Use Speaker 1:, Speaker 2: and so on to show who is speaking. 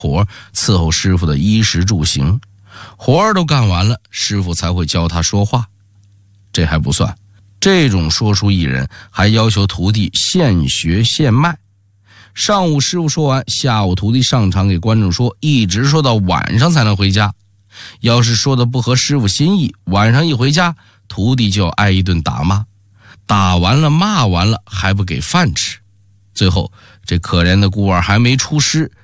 Speaker 1: 活伺候师傅的衣食住行，活儿都干完了，师傅才会教他说话。这还不算，这种说书艺人还要求徒弟现学现卖。上午师傅说完，下午徒弟上场给观众说，一直说到晚上才能回家。要是说的不合师傅心意，晚上一回家，徒弟就要挨一顿打骂，打完了骂完了还不给饭吃。最后这可怜的孤儿还没出师，